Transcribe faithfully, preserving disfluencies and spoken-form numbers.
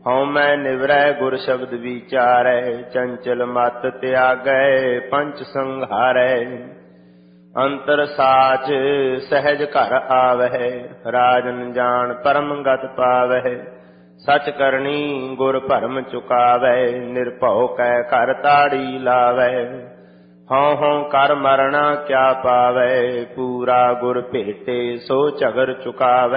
ਹਉ ਮੈਂ ਨਿਵਰੈ ਗੁਰ ਸ਼ਬਦ ਵਿਚਾਰੈ, ਚੰਚਲ ਮਤ ਤਿਆਗੈ ਪੰਚ ਸੰਘਾਰੈ। ਅੰਤਰ ਸਾਚ ਸਹਿਜ ਘਰ ਆਵਹਿ, ਰਾਜਨ ਜਾਣ ਪਰਮ ਗਤ ਪਾਵਹਿ। ਸਚ ਕਰਨੀ ਗੁਰ ਭਰਮ ਚੁਕਾਵੈ, ਨਿਰਭਉ ਕੈ ਘਰ ਤਾੜੀ ਲਾਵੈ। ਹਉ ਹਉ ਕਰ ਮਰਣਾ ਕਿਆ ਪਾਵੈ, ਪੂਰਾ ਗੁਰ ਭੇਟੇ ਸੋ ਝਗਰ ਚੁਕਾਵੈ।